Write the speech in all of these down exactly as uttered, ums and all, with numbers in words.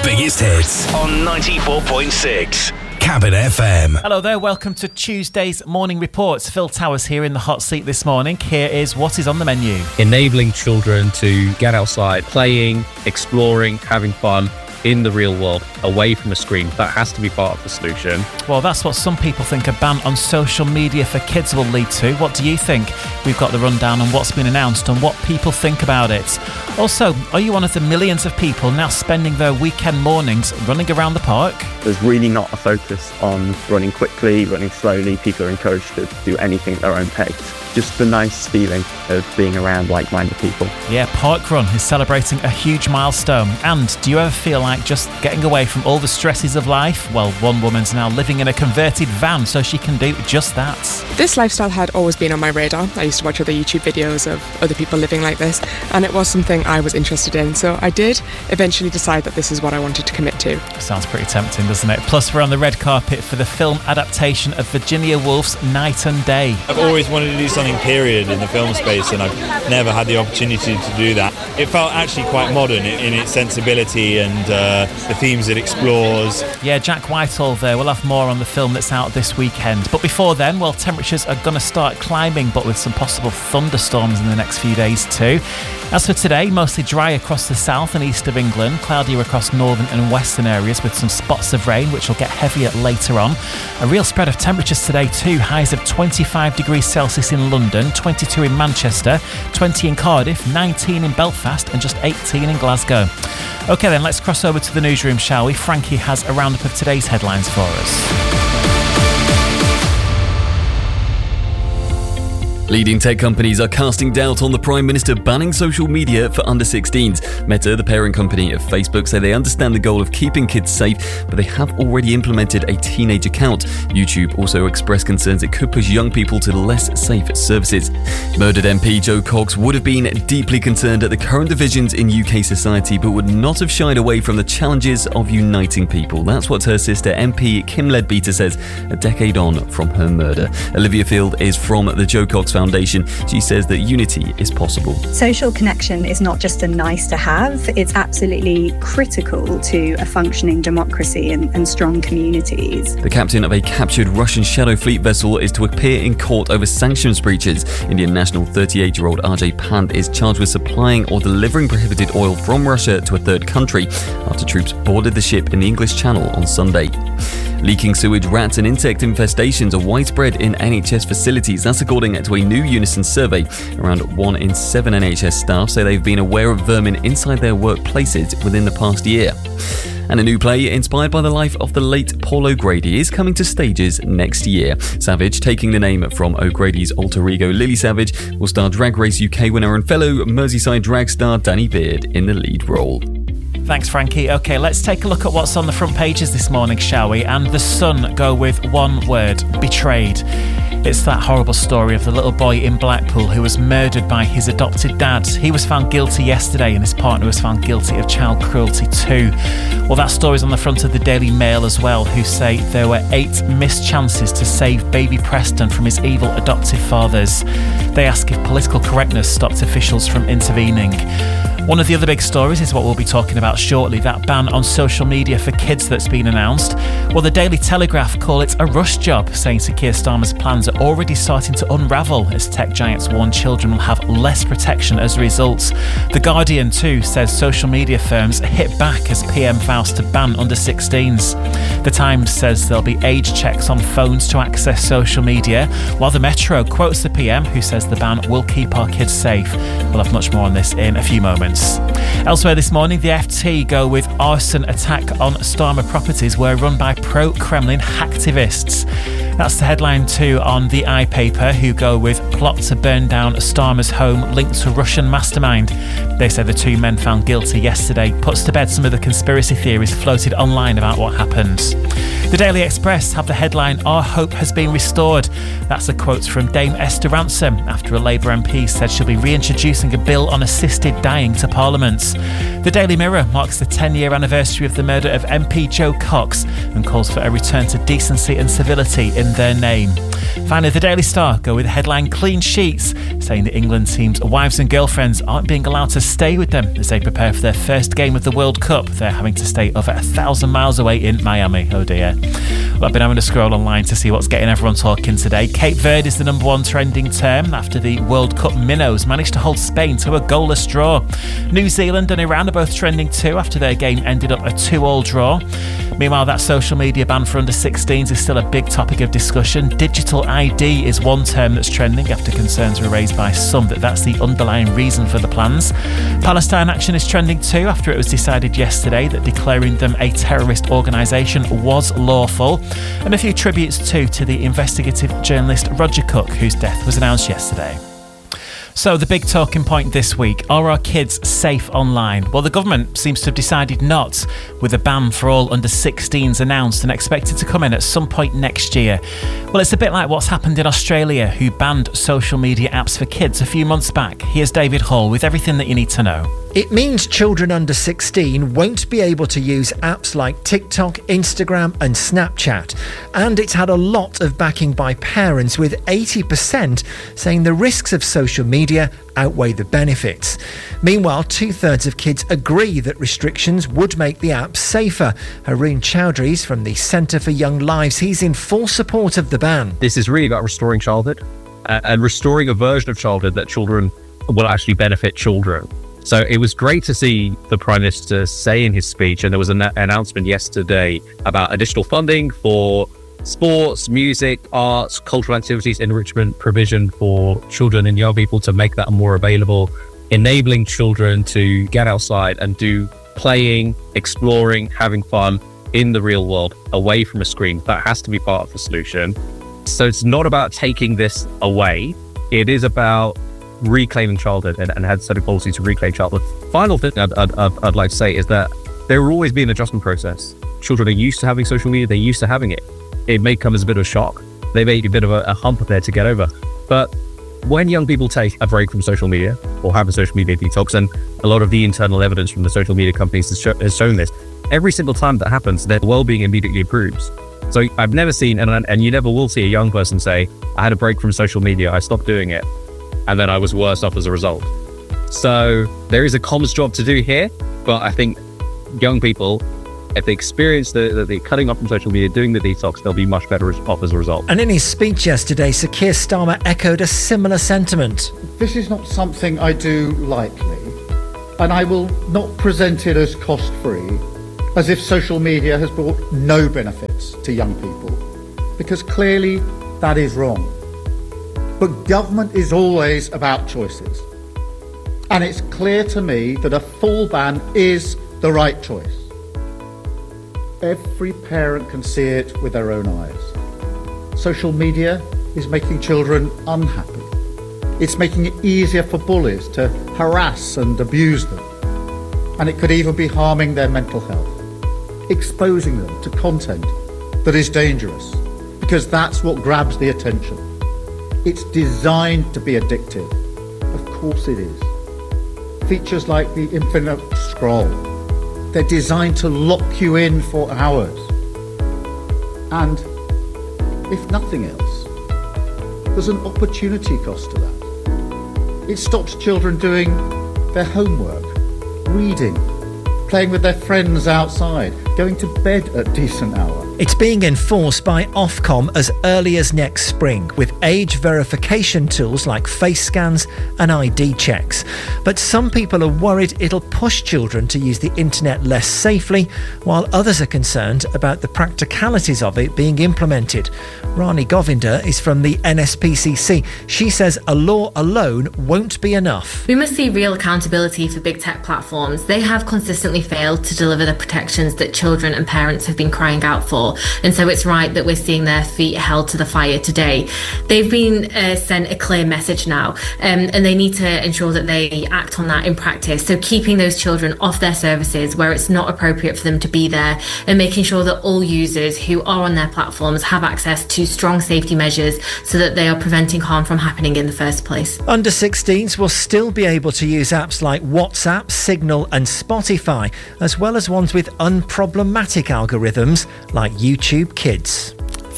biggest hits on ninety-four point six. Cabin F M. Hello there, welcome to Tuesday's Morning Reports. Phil Towers here in the hot seat this morning. Here is what is on the menu. Enabling children to get outside, playing, exploring, having fun in the real world, away from the screen. That has to be part of the solution. Well, that's what some people think a ban on social media for kids will lead to. What do you think? We've got the rundown on what's been announced and what people think about it. Also, are you one of the millions of people now spending their weekend mornings running around the park? There's really not a focus on running quickly, running slowly. People are encouraged to do anything at their own pace. Just the nice feeling of being around like-minded people. Yeah, Parkrun is celebrating a huge milestone. And do you ever feel like just getting away from all the stresses of life? Well, one woman's now living in a converted van so she can do just that. This lifestyle had always been on my radar. I used to watch other YouTube videos of other people living like this, and it was something I was interested in. So I did eventually decide that this is what I wanted to commit to. Sounds pretty tempting, doesn't it? Plus, we're on the red carpet for the film adaptation of Virginia Woolf's Night and Day. I've always wanted to do something period in the film space, and I've never had the opportunity to do that. It felt actually quite modern in its sensibility and uh, the themes it explores. Yeah, Jack Whitehall there. We'll have more on the film that's out this weekend. But before then, well, temperatures are going to start climbing, but with some possible thunderstorms in the next few days too. As for today, mostly dry across the south and east of England, cloudier across northern and western areas with some spots of rain, which will get heavier later on. A real spread of temperatures today too. Highs of twenty-five degrees Celsius in London, twenty-two in Manchester, twenty in Cardiff, nineteen in Belfast and just eighteen in Glasgow. OK then, let's cross over to the newsroom, shall we? Frankie has a roundup of today's headlines for us. Leading tech companies are casting doubt on the Prime Minister banning social media for under sixteens. Meta, the parent company of Facebook, say they understand the goal of keeping kids safe, but they have already implemented a teenage account. YouTube also expressed concerns it could push young people to less safe services. Murdered M P Jo Cox would have been deeply concerned at the current divisions in U K society, but would not have shied away from the challenges of uniting people. That's what her sister M P Kim Leadbeater says a decade on from her murder. Olivia Field is from the Jo Cox Foundation. She says that unity is possible. Social connection is not just a nice to have, it's absolutely critical to a functioning democracy and, and strong communities. The captain of a captured Russian Shadow Fleet vessel is to appear in court over sanctions breaches. Indian national thirty-eight-year-old R J Pant is charged with supplying or delivering prohibited oil from Russia to a third country after troops boarded the ship in the English Channel on Sunday. Leaking sewage, rats and insect infestations are widespread in N H S facilities. That's according to a new Unison survey. Around one in seven N H S staff say they've been aware of vermin inside their workplaces within the past year. And a new play inspired by the life of the late Paul O'Grady is coming to stages next year. Savage, taking the name from O'Grady's alter ego Lily Savage, will star Drag Race U K winner and fellow Merseyside drag star Danny Beard in the lead role. Thanks, Frankie. OK, let's take a look at what's on the front pages this morning, shall we? And the Sun go with one word: betrayed. It's that horrible story of the little boy in Blackpool who was murdered by his adopted dad. He was found guilty yesterday and his partner was found guilty of child cruelty too. Well, that story's on the front of the Daily Mail as well, who say there were eight missed chances to save baby Preston from his evil adoptive fathers. They ask if political correctness stopped officials from intervening. One of the other big stories is what we'll be talking about shortly, that ban on social media for kids that's been announced. Well, the Daily Telegraph call it a rush job, saying Sir Keir Starmer's plans are already starting to unravel as tech giants warn children will have less protection as a result. The Guardian too says social media firms hit back as P M vows to ban under sixteens. The Times says there'll be age checks on phones to access social media, while the Metro quotes the P M who says the ban will keep our kids safe. We'll have much more on this in a few moments. Elsewhere this morning, the F T go with arson attack on Starmer properties were run by pro-Kremlin hacktivists. That's the headline too on the iPaper, who go with plot to burn down Starmer's home linked to Russian mastermind. They say the two men found guilty yesterday puts to bed some of the conspiracy theories floated online about what happened. The Daily Express have the headline, "Our hope has been restored." That's a quote from Dame Esther Ransom after a Labour M P said she'll be reintroducing a bill on assisted dying to Parliament. The Daily Mirror marks the ten-year anniversary of the murder of M P Jo Cox and calls for a return to decency and civility in than their name. Finally, the Daily Star go with the headline Clean Sheets, saying that England team's wives and girlfriends aren't being allowed to stay with them as they prepare for their first game of the World Cup. They're having to stay over a thousand miles away in Miami. Oh dear. Well, I've been having to scroll online to see what's getting everyone talking today. Cape Verde is the number one trending term after the World Cup minnows managed to hold Spain to a goalless draw. New Zealand and Iran are both trending too after their game ended up a two-all draw. Meanwhile, that social media ban for under sixteens is still a big topic of discussion. Digital I D is one term that's trending after concerns were raised by some that that's the underlying reason for the plans. Palestine Action is trending too after it was decided yesterday that declaring them a terrorist organisation was lawful. And a few tributes too to the investigative journalist Roger Cook, whose death was announced yesterday. So the big talking point this week, are our kids safe online? Well, the government seems to have decided not, with a ban for all under sixteens announced and expected to come in at some point next year. Well, it's a bit like what's happened in Australia, who banned social media apps for kids a few months back. Here's David Hall with everything that you need to know. It means children under sixteen won't be able to use apps like TikTok, Instagram and Snapchat. And it's had a lot of backing by parents, with eighty percent saying the risks of social media outweigh the benefits. Meanwhile, two-thirds of kids agree that restrictions would make the apps safer. Haroon Chowdhury's from the Centre for Young Lives. He's in full support of the ban. This is really about restoring childhood uh, and restoring a version of childhood that children will actually benefit children. So it was great to see the Prime Minister say in his speech, and there was an announcement yesterday about additional funding for sports, music, arts, cultural activities, enrichment provision for children and young people to make that more available, enabling children to get outside and do playing, exploring, having fun in the real world, away from a screen. That has to be part of the solution. So it's not about taking this away. It is about reclaiming childhood and, and had setting policy to reclaim childhood. Final thing I'd, I'd, I'd like to say is that there will always be an adjustment process. Children are used to having social media. They're used to having it. It may come as a bit of a shock. They may be a bit of a, a hump there to get over. But when young people take a break from social media or have a social media detox, and a lot of the internal evidence from the social media companies has, show, has shown this, every single time that happens, their well-being immediately improves. So I've never seen, and, and you never will see a young person say, I had a break from social media, I stopped doing it, and then I was worse off as a result. So there is a comms job to do here, but I think young people, if they experience the, the, the cutting off from social media, doing the detox, they'll be much better off as a result. And in his speech yesterday, Sir Keir Starmer echoed a similar sentiment. This is not something I do lightly, and I will not present it as cost-free, as if social media has brought no benefits to young people, because clearly that is wrong. But government is always about choices. And it's clear to me that a full ban is the right choice. Every parent can see it with their own eyes. Social media is making children unhappy. It's making it easier for bullies to harass and abuse them. And it could even be harming their mental health, exposing them to content that is dangerous, because that's what grabs the attention. It's designed to be addictive. Of course it is. Features like the infinite scroll, they're designed to lock you in for hours. And if nothing else, there's an opportunity cost to that. It stops children doing their homework, reading, playing with their friends outside, going to bed at decent hour. It's being enforced by Ofcom as early as next spring, with age verification tools like face scans and I D checks. But some people are worried it'll push children to use the internet less safely, while others are concerned about the practicalities of it being implemented. Rani Govinda is from the N S P C C. She says a law alone won't be enough. We must see real accountability for big tech platforms. They have consistently failed to deliver the protections that children and parents have been crying out for. And so it's right that we're seeing their feet held to the fire today. They've been uh, sent a clear message now, um, and they need to ensure that they act on that in practice. So keeping those children off their services where it's not appropriate for them to be there, and making sure that all users who are on their platforms have access to strong safety measures so that they are preventing harm from happening in the first place. Under sixteens will still be able to use apps like WhatsApp, Signal and Spotify, as well as ones with unproblematic algorithms like YouTube Kids.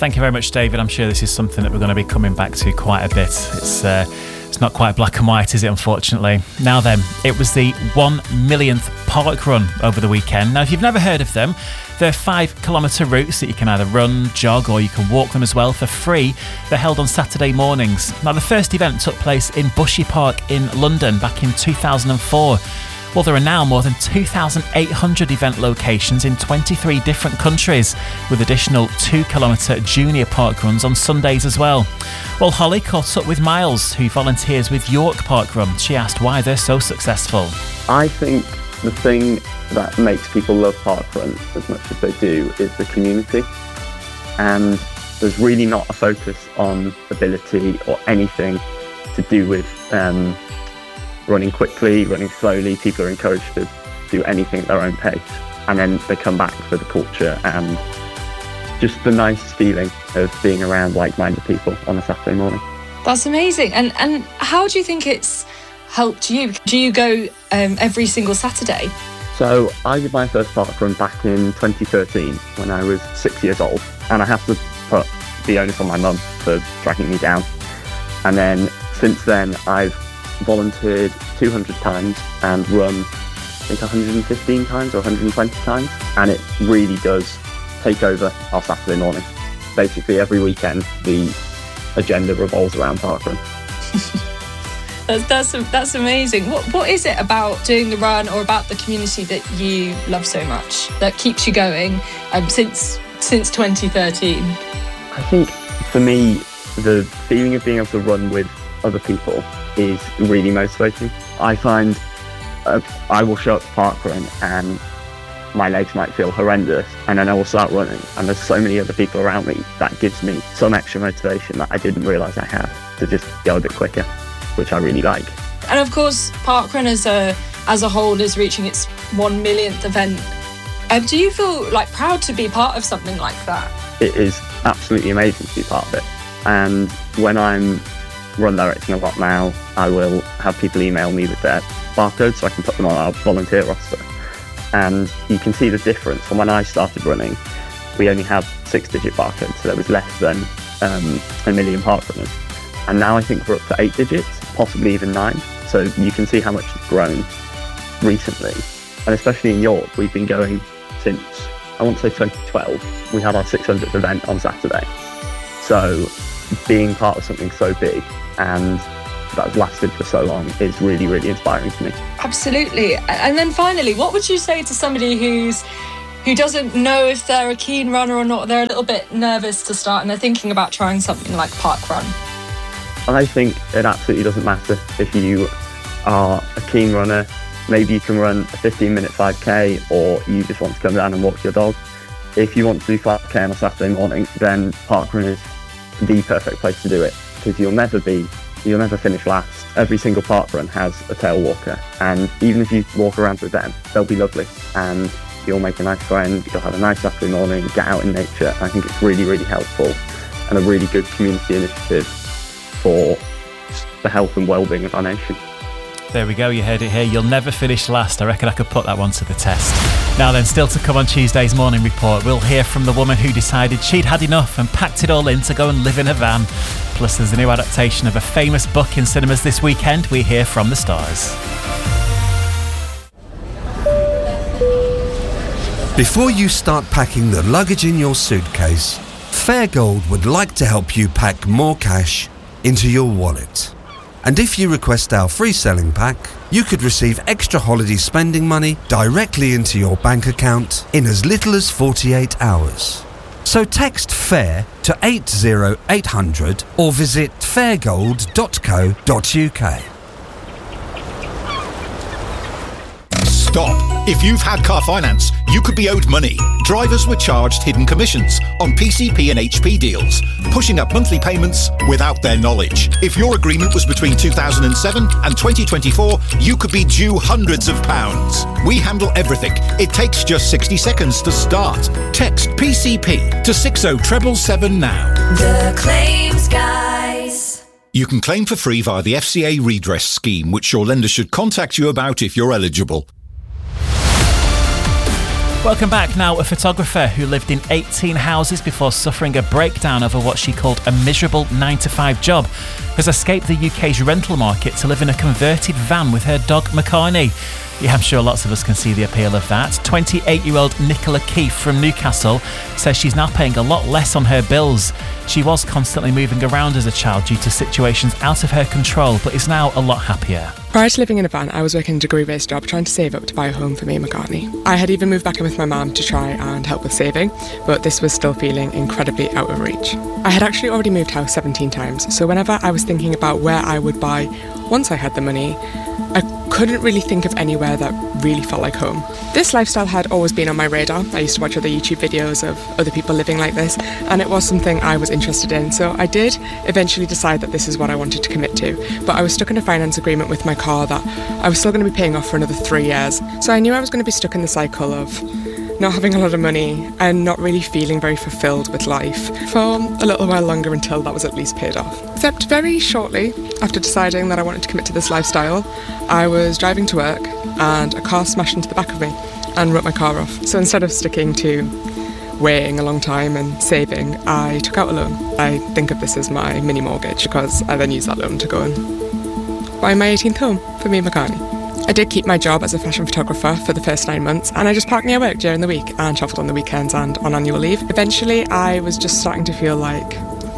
Thank you very much, David. I'm sure this is something that we're going to be coming back to quite a bit. It's uh, it's not quite black and white, is it, unfortunately? Now then, it was the one millionth park run over the weekend. Now, if you've never heard of them, they're five kilometre routes that you can either run, jog, or you can walk them as well for free. They're held on Saturday mornings. Now, the first event took place in Bushy Park in London back in two thousand four. Well, there are now more than two thousand eight hundred event locations in twenty-three different countries, with additional two kilometre junior park runs on Sundays as well. Well, Holly caught up with Miles, who volunteers with York Park Run. She asked why they're so successful. I think the thing that makes people love parkrun as much as they do is the community. And there's really not a focus on ability or anything to do with um, running quickly, running slowly. People are encouraged to do anything at their own pace. And then they come back for the culture and just the nice feeling of being around like-minded people on a Saturday morning. That's amazing. And and how do you think it's helped you? Do you go um, every single Saturday? So I did my first parkrun back in twenty thirteen when I was six years old. And I have to put the onus on my mum for dragging me down. And then since then, I've volunteered two hundred times and run, I think, one hundred fifteen times or one hundred twenty times. And it really does take over our Saturday morning. Basically, every weekend, the agenda revolves around parkrun. That's, that's that's amazing. What what is it about doing the run or about the community that you love so much that keeps you going um, since since twenty thirteen? I think for me, the feeling of being able to run with other people is really motivating. I find uh, I will show up to parkrun and my legs might feel horrendous, and then I will start running, and there's so many other people around me that gives me some extra motivation that I didn't realise I had to just go a bit quicker, which I really like. And of course, parkrun as a as a whole is reaching its one millionth event. Um, do you feel like proud to be part of something like that? It is absolutely amazing to be part of it. And when I'm run directing a lot now, I will have people email me with their barcodes so I can put them on our volunteer roster. And you can see the difference. From when I started running, we only had six-digit barcodes, so there was less than um, a million parkrunners. And now I think we're up to eight digits, possibly even nine. So you can see how much it's grown recently. And especially in York, we've been going since, I want to say twenty twelve. We had our six hundredth event on Saturday. So being part of something so big and that's lasted for so long is really, really inspiring to me. Absolutely. And then finally, what would you say to somebody who's who doesn't know if they're a keen runner or not? They're a little bit nervous to start and they're thinking about trying something like parkrun. I think it absolutely doesn't matter if you are a keen runner. Maybe you can run a fifteen minute five K, or you just want to come down and walk your dog. If you want to do five K on a Saturday morning, then parkrun is the perfect place to do it, because you'll never be You'll never finish last. Every single parkrun has a tail walker, and even if you walk around with them, they'll be lovely, and you'll make a nice friend, you'll have a nice Saturday morning, get out in nature. I think it's really, really helpful and a really good community initiative for the health and well-being of our nation. There we go, you heard it here. You'll never finish last. I reckon I could put that one to the test. Now then, still to come on Tuesday's Morning Report, we'll hear from the woman who decided she'd had enough and packed it all in to go and live in a van. Plus, there's a new adaptation of a famous book in cinemas this weekend. We hear from the stars. Before you start packing the luggage in your suitcase, Fairgold would like to help you pack more cash into your wallet. And if you request our free selling pack, you could receive extra holiday spending money directly into your bank account in as little as forty-eight hours. So text FAIR to eight zero eight hundred or visit fairgold dot co dot uk. Stop. If you've had car finance, you could be owed money. Drivers were charged hidden commissions on P C P and H P deals, pushing up monthly payments without their knowledge. If your agreement was between two thousand seven and twenty twenty-four, you could be due hundreds of pounds. We handle everything. It takes just sixty seconds to start. Text P C P to six oh seven seven now. The Claims Guys. You can claim for free via the F C A redress scheme, which your lender should contact you about if you're eligible. Welcome back. Now, a photographer who lived in eighteen houses before suffering a breakdown over what she called a miserable nine to five job has escaped the U K's rental market to live in a converted van with her dog Makani. Yeah, I'm sure lots of us can see the appeal of that. twenty-eight-year-old Nicola Keefe from Newcastle says she's now paying a lot less on her bills. She was constantly moving around as a child due to situations out of her control, but is now a lot happier. Prior to living in a van, I was working a degree-based job trying to save up to buy a home for me and McCartney. I had even moved back in with my mum to try and help with saving, but this was still feeling incredibly out of reach. I had actually already moved house seventeen times, so whenever I was thinking about where I would buy once I had the money, I couldn't really think of anywhere that really felt like home. This lifestyle had always been on my radar. I used to watch other YouTube videos of other people living like this, and it was something I was interested in, so I did eventually decide that this is what I wanted to commit to. But I was stuck in a finance agreement with my car that I was still going to be paying off for another three years. So I knew I was going to be stuck in the cycle of not having a lot of money and not really feeling very fulfilled with life for a little while longer until that was at least paid off. Except very shortly after deciding that I wanted to commit to this lifestyle, I was driving to work and a car smashed into the back of me and wrote my car off. So instead of sticking to waiting a long time and saving, I took out a loan. I think of this as my mini mortgage because I then used that loan to go and buy my eighteenth home for me and McCartney. I did keep my job as a fashion photographer for the first nine months, and I just parked near work during the week and travelled on the weekends and on annual leave. Eventually, I was just starting to feel like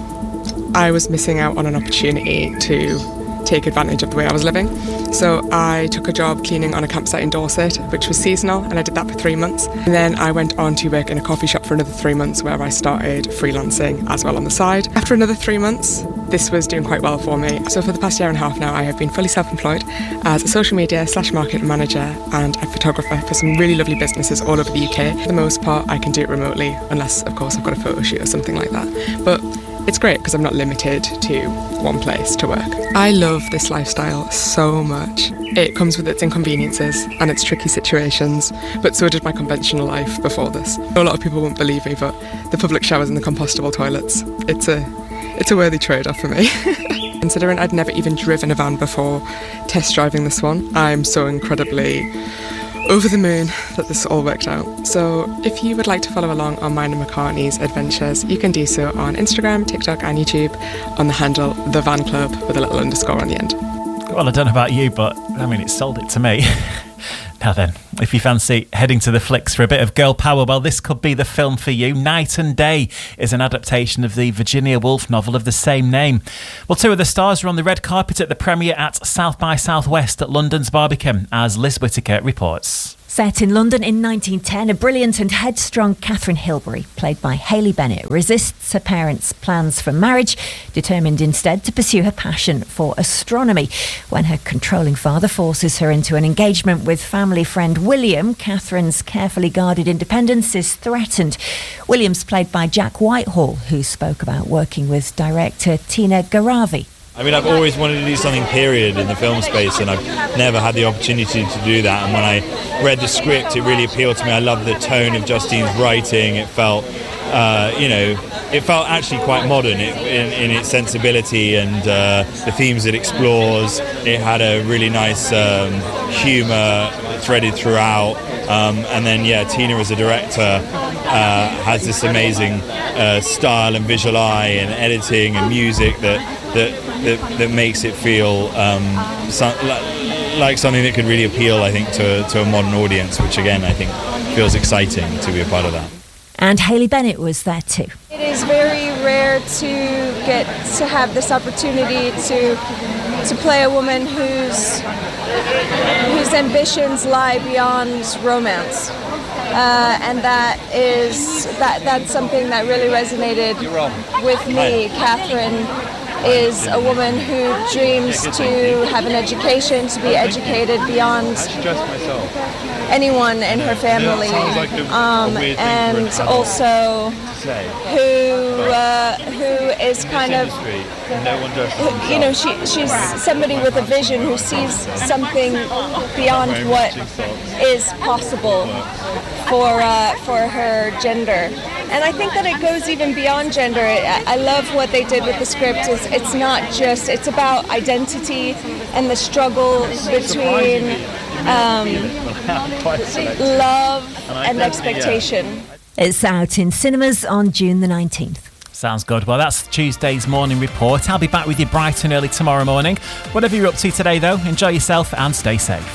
I was missing out on an opportunity to take advantage of the way I was living. So I took a job cleaning on a campsite in Dorset, which was seasonal, and I did that for three months. And then I went on to work in a coffee shop for another three months where I started freelancing as well on the side. After another three months, this was doing quite well for me. So for the past year and a half now, I have been fully self-employed as a social media slash marketing manager and a photographer for some really lovely businesses all over the U K. For the most part, I can do it remotely, unless, of course, I've got a photo shoot or something like that. But it's great because I'm not limited to one place to work. I love this lifestyle so much. It comes with its inconveniences and its tricky situations, but so did my conventional life before this. A lot of people won't believe me, but the public showers and the compostable toilets, it's a it's a worthy trade-off for me. Considering I'd never even driven a van before test driving this one, I'm so incredibly over the moon that this all worked out. So if you would like to follow along on mine and McCartney's adventures, you can do so on Instagram, TikTok and YouTube on the handle The Van Club with a little underscore on the end. Well, I don't know about you, but I mean, it sold it to me. Now then, if you fancy heading to the flicks for a bit of girl power, well, this could be the film for you. Night and Day is an adaptation of the Virginia Woolf novel of the same name. Well, two of the stars are on the red carpet at the premiere at South by Southwest at London's Barbican, as Liz Whittaker reports. Set in London in nineteen ten, a brilliant and headstrong Catherine Hilbery, played by Hayley Bennett, resists her parents' plans for marriage, determined instead to pursue her passion for astronomy. When her controlling father forces her into an engagement with family friend William, Catherine's carefully guarded independence is threatened. William's played by Jack Whitehall, who spoke about working with director Tina Garavi. I mean, I've always wanted to do something period in the film space, and I've never had the opportunity to do that. And when I read the script, it really appealed to me. I loved the tone of Justine's writing. It felt, uh, you know, it felt actually quite modern in, in, in its sensibility and uh, the themes it explores. It had a really nice um, humour threaded throughout. Um, and then, yeah, Tina as a director uh, has this amazing uh, style and visual eye and editing and music that that that, that makes it feel um, so, like, like something that could really appeal, I think, to, to a modern audience, which, again, I think feels exciting to be a part of that. And Hayley Bennett was there too. It is very rare to get to have this opportunity to to play a woman whose whose ambitions lie beyond romance, uh, and that is that that's something that really resonated with me. Catherine is a woman who dreams to have an education, to be educated beyond anyone in her family, um, and also who uh, who is kind of, who, you know, she she's somebody with a vision who sees something beyond what is possible for uh, for her gender. And I think that it goes even beyond gender. I, I love what they did with the script. It's, it's not just, it's about identity and the struggle between um, love and expectation. It's out in cinemas on June the nineteenth. Sounds good. Well, that's Tuesday's morning report. I'll be back with you bright and early tomorrow morning. Whatever you're up to today, though, enjoy yourself and stay safe.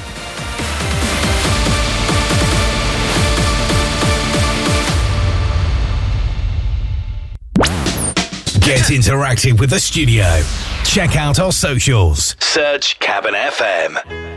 Get interactive with the studio. Check out our socials. Search Cabin F M.